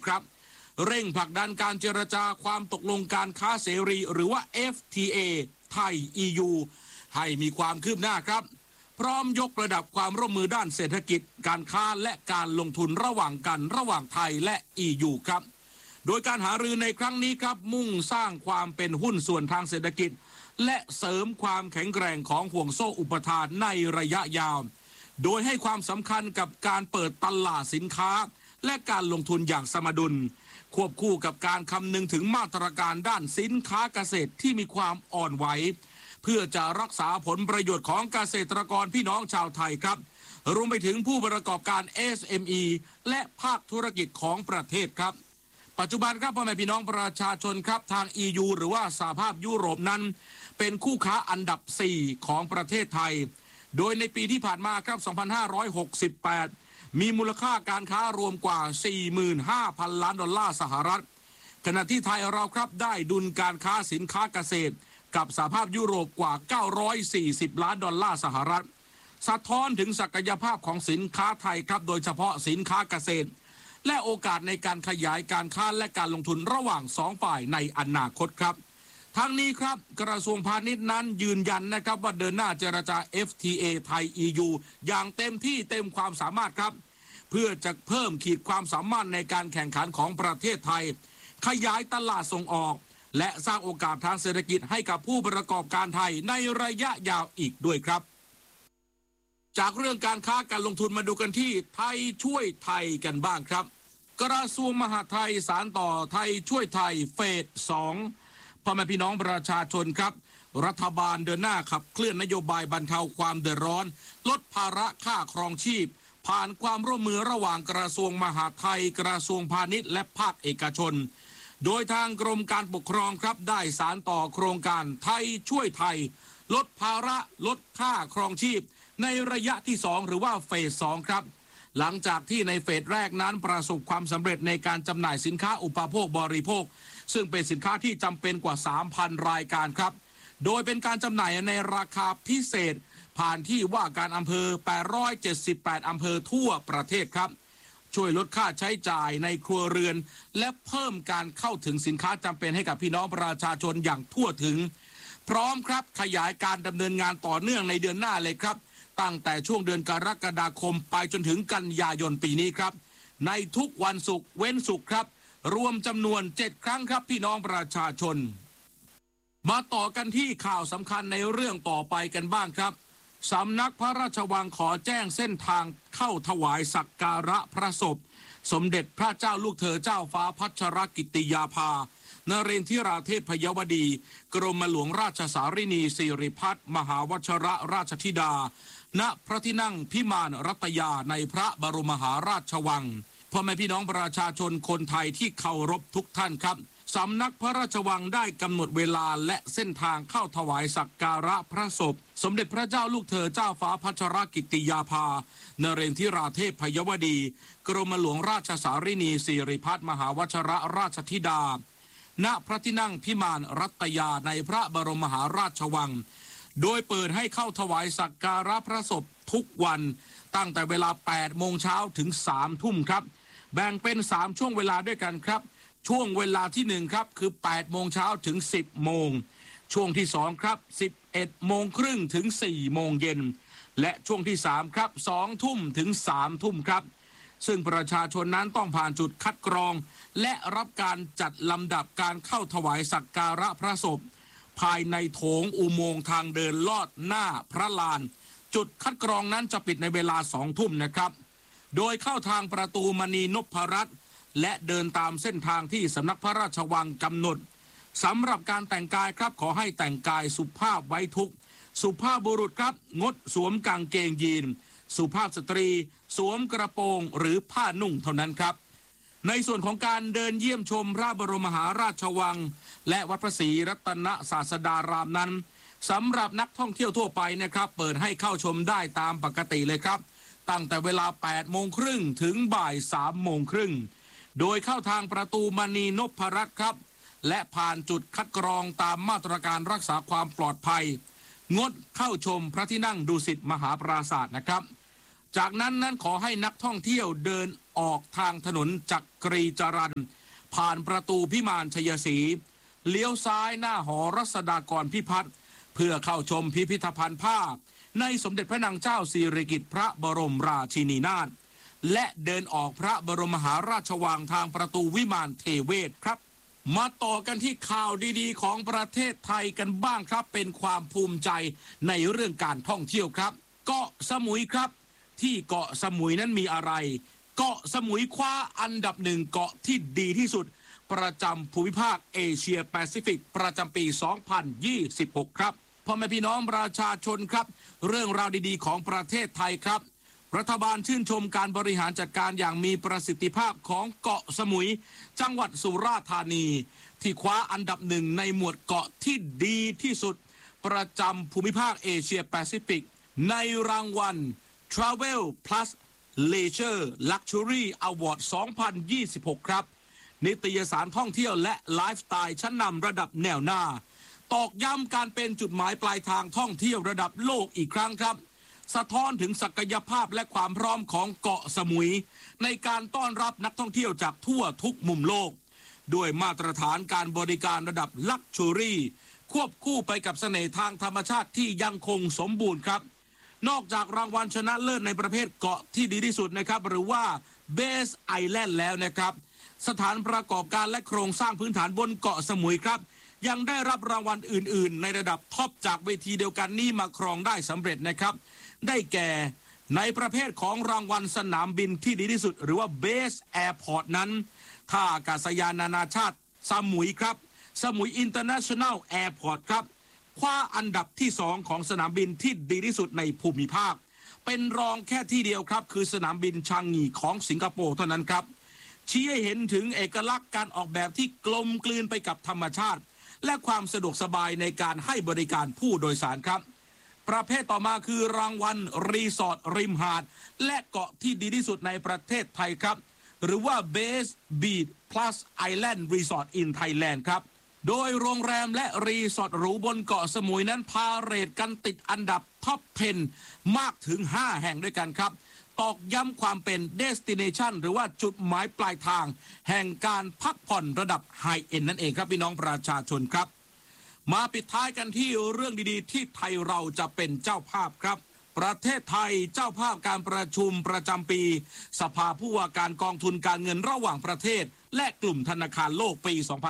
ครับเร่งผลักดันการเจรจาความตกลงการค้าเสรีหรือว่า FTA ไทย EU ให้มีความคืบหน้าครับพร้อมยกระดับความร่วมมือด้านเศรษฐกิจการค้าและการลงทุนระหว่างไทยและ EU ครับโดยการหารือในครั้งนี้ครับมุ่งสร้างความเป็นหุ้นส่วนทางเศรษฐกิจและเสริมความแข็งแกร่งของห่วงโซ่อุปทานในระยะยาวโดยให้ความสำคัญกับการเปิดตลาดสินค้าและการลงทุนอย่างสมดุลควบคู่กับการคำนึงถึงมาตรการด้านสินค้าเกษตรที่มีความอ่อนไหวเพื่อจะรักษาผลประโยชน์ของเกษตรกรพี่น้องชาวไทยครับรวมไปถึงผู้ประกอบการ SME และภาคธุรกิจของประเทศครับปัจจุบันครับพ่อแม่พี่น้องประชาชนครับทาง EU หรือว่าสหภาพยุโรปนั้นเป็นคู่ค้าอันดับ 4 ของประเทศไทยโดยในปีที่ผ่านมาครับ 2568 มีมูลค่าการค้ารวมกว่า 45,000 ล้านดอลลาร์สหรัฐขณะที่ไทยเราครับได้ดุลการค้าสินค้าเกษตรกับสหภาพยุโรปกว่า 940 ล้านดอลลาร์สหรัฐสะท้อนถึงศักยภาพของสินค้าไทยครับโดยเฉพาะสินค้าเกษตรและโอกาสในการขยายการค้าและการลงทุนระหว่าง2ฝ่ายในอนาคตครับทั้งนี้ครับกระทรวงพาณิชย์นั้นยืนยันนะครับว่าเดินหน้าเจรจา FTA ไทย EU อย่างเต็มที่เต็มความสามารถครับเพื่อจะเพิ่มขีดความสามารถในการแข่งขันของประเทศไทยขยายตลาดส่งออกและสร้างโอกาสทางเศรษฐกิจให้กับผู้ประกอบการไทยในระยะยาวอีกด้วยครับจากเรื่องการค้าการลงทุนมาดูกันที่ไทยช่วยไทยกันบ้างครับกระทรวงมหาดไทยสานต่อไทยช่วยไทยเฟส 2พ่อแม่พี่น้องประชาชนครับรัฐบาลเดินหน้าขับเคลื่อนนโยบายบรรเทาความเดือดร้อนลดภาระค่าครองชีพผ่านความร่วมมือระหว่างกระทรวงมหาดไทยกระทรวงพาณิชย์และภาคเอกชนโดยทางกรมการปกครองครับได้สานต่อโครงการไทยช่วยไทยลดภาระลดค่าครองชีพในระยะที่2หรือว่าเฟส 2ครับหลังจากที่ในเฟสแรกนั้นประสบความสำเร็จในการจำหน่ายสินค้าอุปโภคบริโภคซึ่งเป็นสินค้าที่จำเป็นกว่า 3,000 รายการครับโดยเป็นการจำหน่ายในราคาพิเศษผ่านที่ว่าการอำเภอ878อำเภอทั่วประเทศครับช่วยลดค่าใช้จ่ายในครัวเรือนและเพิ่มการเข้าถึงสินค้าจำเป็นให้กับพี่น้องประชาชนอย่างทั่วถึงพร้อมครับขยายการดำเนินงานต่อเนื่องในเดือนหน้าเลยครับตั้งแต่ช่วงเดือนกรกฎาคมไปจนถึงกันยายนปีนี้ครับในทุกวันศุกร์เว้นศุกร์ครับรวมจำนวน7ครั้งครับพี่น้องประชาชนมาต่อกันที่ข่าวสำคัญในเรื่องต่อไปกันบ้างครับสำนักพระราชวังขอแจ้งเส้นทางเข้าถวายสักการะพระศพสมเด็จพระเจ้าลูกเธอเจ้าฟ้าพัชรกิติยาภานเรนทิราเทพยวดีกรมหลวงราชสารินีสิริพัฒน์มหาวชรราชธิดาณพระที่นั่งพิมานรัตยาในพระบรมมหาราชวังพ่อแม่พี่น้องประชาชนคนไทยที่เคารพทุกท่านครับสำนักพระราชวังได้กำหนดเวลาและเส้นทางเข้าถวายสักการะพระศพสมเด็จพระเจ้าลูกเธอเจ้าฟ้าพัชรกิติยาภานเรนทิราเทพยวดีกรมหลวงราชสารินีสิริพัฒน์มหาวชรราชธิดาณพระที่นั่งพิมานรัตยาในพระบรมมหาราชวังโดยเปิดให้เข้าถวายสักการะพระศพทุกวันตั้งแต่เวลา 8 โมงเช้าถึง 3 ทุ่มครับแบ่งเป็น 3 ช่วงเวลาด้วยกันครับช่วงเวลาที่1ครับคือ 8 โมงเช้าถึง 10 โมงช่วงที่2ครับ 11 โมงครึ่งถึง 4 โมงเย็นและช่วงที่3ครับ 2 ทุ่มถึง 3 ทุ่มครับซึ่งประชาชนนั้นต้องผ่านจุดคัดกรองและรับการจัดลำดับการเข้าถวายสักการะพระศพภายในโถงอุโมงค์ทางเดินลอดหน้าพระลานจุดคัดกรองนั้นจะปิดในเวลา 2 ทุ่มนะครับโดยเข้าทางประตูมณีนพรัตน์และเดินตามเส้นทางที่สำนักพระราชวังกำหนดสำหรับการแต่งกายครับขอให้แต่งกายสุภาพไว้ทุกข์สุภาพบุรุษครับงดสวมกางเกงยีนสุภาพสตรีสวมกระโปรงหรือผ้านุ่งเท่านั้นครับในส่วนของการเดินเยี่ยมชมพระบรมมหาราชวังและวัดพระศรีรัตนศาสดารามนั้นสำหรับนักท่องเที่ยวทั่วไปนะครับเปิดให้เข้าชมได้ตามปกติเลยครับตั้งแต่เวลา 8 โมงครึ่งถึงบ่าย 3 โมงครึ่งโดยเข้าทางประตูมณีนพรัตน์ครับและผ่านจุดคัดกรองตามมาตรการรักษาความปลอดภัยงดเข้าชมพระที่นั่งดุสิตมหาปราสาทนะครับจากนั้นขอให้นักท่องเที่ยวเดินออกทางถนนจักรีจรัญผ่านประตูพิมานชัยศรีเลี้ยวซ้ายหน้าหอรัศดากรพิพัฒน์เพื่อเข้าชมพิพิธภัณฑ์ผ้าในสมเด็จพระนางเจ้าสิริกิติ์พระบรมราชินีนาถและเดินออกพระบรมมหาราชวังทางประตูวิมานเทเวศครับมาต่อกันที่ข่าวดีๆของประเทศไทยกันบ้างครับเป็นความภูมิใจในเรื่องการท่องเที่ยวครับเกาะสมุยครับที่เกาะสมุยนั้นมีอะไรเกาะสมุยคว้าอันดับ1เกาะที่ดีที่สุดประจำภูมิภาคเอเชียแปซิฟิกประจำปี 2026 ครับพ่อแม่พี่น้องประชาชนครับเรื่องราวดีๆของประเทศไทยครับรัฐบาลชื่นชมการบริหารจัดการอย่างมีประสิทธิภาพของเกาะสมุยจังหวัดสุราษฎร์ธานีที่คว้าอันดับ1ในหมวดเกาะที่ดีที่สุดประจำภูมิภาคเอเชียแปซิฟิกในรางวัล Travel Plus Leisure Luxury Award 2026 ครับนิตยสารท่องเที่ยวและไลฟ์สไตล์ชั้นนำระดับแนวหน้าตอกย้ำการเป็นจุดหมายปลายทางท่องเที่ยวระดับโลกอีกครั้งครับสะท้อนถึงศักยภาพและความพร้อมของเกาะสมุยในการต้อนรับนักท่องเที่ยวจากทั่วทุกมุมโลกด้วยมาตรฐานการบริการระดับลักชัวรี่ควบคู่ไปกับเสน่ห์ทางธรรมชาติที่ยังคงสมบูรณ์ครับนอกจากรางวัลชนะเลิศในประเภทเกาะที่ดีที่สุดนะครับหรือว่า Best Island แล้วนะครับสถานประกอบการและโครงสร้างพื้นฐานบนเกาะสมุยครับยังได้รับรางวัลอื่นๆในระดับท็อปจากเวทีเดียวกันนี้มาครองได้สำเร็จนะครับได้แก่ในประเภทของรางวัลสนามบินที่ดีที่สุดหรือว่า Best Airport นั้นท่าอากาศยานนานาชาติสมุยครับสมุย International Airport ครับคว้าอันดับที่2ของสนามบินที่ดีที่สุดในภูมิภาคเป็นรองแค่ที่เดียวครับคือสนามบินชางงีของสิงคโปร์เท่านั้นครับชี้ให้เห็นถึงเอกลักษณ์การออกแบบที่กลมกลืนไปกับธรรมชาติและความสะดวกสบายในการให้บริการผู้โดยสารครับประเภทต่อมาคือรางวัลรีสอร์ทริมหาดและเกาะที่ดีที่สุดในประเทศไทยครับหรือว่า Best Beach Plus Island Resort in Thailand ครับโดยโรงแรมและรีสอร์ทหรูบนเกาะสมุยนั้นพาเรทกันติดอันดับท็อป 10 มากถึง5แห่งด้วยกันครับตอกย้ำความเป็น Destination หรือว่าจุดหมายปลายทางแห่งการพักผ่อนระดับไฮเอ็นนั่นเองครับพี่น้องประชาชนครับมาปิดท้ายกันที่เรื่องดีๆที่ไทยเราจะเป็นเจ้าภาพครับประเทศไทยเจ้าภาพการประชุมประจำปีสภาผู้ว่าการกองทุนการเงินระหว่างประเทศและกลุ่มธนาคารโลกปี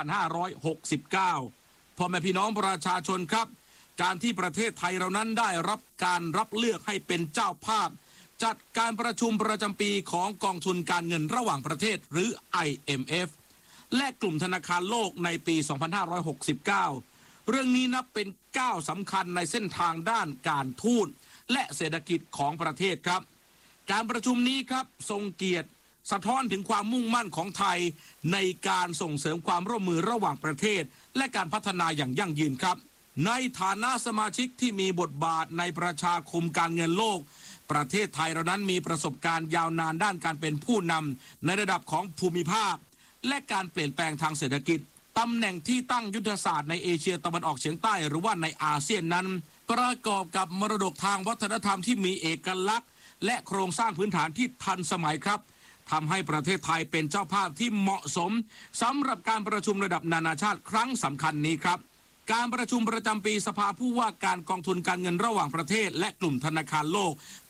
2569 พ่อแม่พี่น้องประชาชนครับการที่ประเทศไทยเรานั้นได้รับการรับเลือกให้เป็นเจ้าภาพจัดการประชุมประจำปีของกองทุนการเงินระหว่างประเทศหรือ IMF และกลุ่มธนาคารโลกในปี 2569 เรื่องนี้นับเป็นก้าวสำคัญในเส้นทางด้านการทูตและเศรษฐกิจของประเทศครับการประชุมนี้ครับทรงเกียรติสะท้อนถึงความมุ่งมั่นของไทยในการส่งเสริมความร่วมมือระหว่างประเทศและการพัฒนาอย่างยั่งยืนครับในฐานะสมาชิกที่มีบทบาทในประชาคมการเงินโลกประเทศไทยเรานั้นมีประสบการณ์ยาวนานด้านการเป็นผู้นำในระดับของภูมิภาคและการเปลี่ยนแปลงทางเศรษฐกิจตำแหน่งที่ตั้งยุทธศาสตร์ในเอเชียตะวันออกเฉียงใต้หรือว่าในอาเซียนนั้นประกอบกับมรดกทางวัฒนธรรมที่มีเอกลักษณ์และโครงสร้างพื้นฐานที่ทันสมัยครับทำให้ประเทศไทยเป็นเจ้าภาพที่เหมาะสมสำหรับการประชุมระดับนานาชาติครั้งสำคัญนี้ครับการประชุมประจำปีสภาผู้ว่าการกองทุนการเงินระหว่างประเทศและกลุ่มธนาคารโลกปี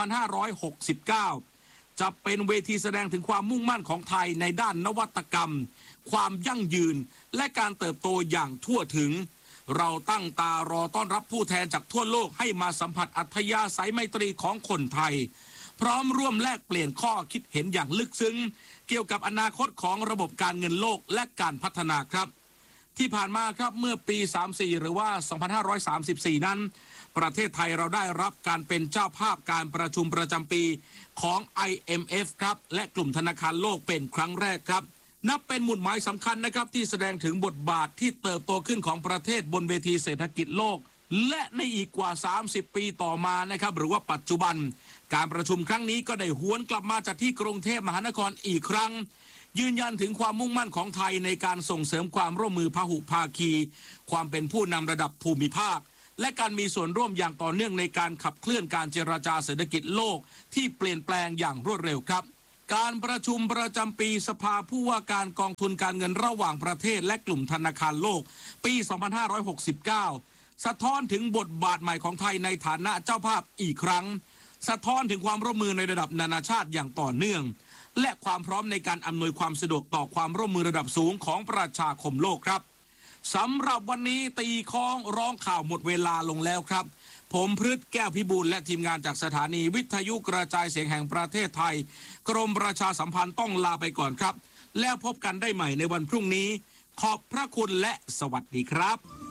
2569 จะเป็นเวทีแสดงถึงความมุ่งมั่นของไทยในด้านนวัตกรรมความยั่งยืนและการเติบโตอย่างทั่วถึงเราตั้งตารอต้อนรับผู้แทนจากทั่วโลกให้มาสัมผัสอัธยาศัยไมตรีของคนไทยพร้อมร่วมแลกเปลี่ยนข้อคิดเห็นอย่างลึกซึ้งเกี่ยวกับอนาคตของระบบการเงินโลกและการพัฒนาครับที่ผ่านมาครับเมื่อปี 34 หรือว่า 2534 นั้นประเทศไทยเราได้รับการเป็นเจ้าภาพการประชุมประจำปีของ IMF ครับและกลุ่มธนาคารโลกเป็นครั้งแรกครับนับเป็นหมุดหมายสำคัญนะครับที่แสดงถึงบทบาทที่เติบโตขึ้นของประเทศบนเวทีเศรษฐกิจโลกและในอีกกว่า 30 ปีต่อมานะครับหรือว่าปัจจุบันการประชุมครั้งนี้ก็ได้หวนกลับมาจากที่กรุงเทพมหานครอีกครั้งยืนยันถึงความมุ่งมั่นของไทยในการส่งเสริมความร่วมมือพหุภาคีความเป็นผู้นำระดับภูมิภาคและการมีส่วนร่วมอย่างต่อเนื่องในการขับเคลื่อนการเจรจาเศรษฐกิจโลกที่เปลี่ยนแปลงอย่างรวดเร็วครับการประชุมประจำปีสภาผู้ว่าการกองทุนการเงินระหว่างประเทศและกลุ่มธนาคารโลกปี 2569 สะท้อนถึงบทบาทใหม่ของไทยในฐานะเจ้าภาพอีกครั้งสะท้อนถึงความร่วมมือในระดับนานาชาติอย่างต่อเนื่องและความพร้อมในการอำนวยความสะดวกต่อความร่วมมือระดับสูงของประชาคมโลกครับสำหรับวันนี้ตีค้องร้องข่าวหมดเวลาลงแล้วครับผมพฤทธิ์แก้วพิบูลและทีมงานจากสถานีวิทยุกระจายเสียงแห่งประเทศไทยกรมประชาสัมพันธ์ต้องลาไปก่อนครับแล้วพบกันได้ใหม่ในวันพรุ่งนี้ขอบพระคุณและสวัสดีครับ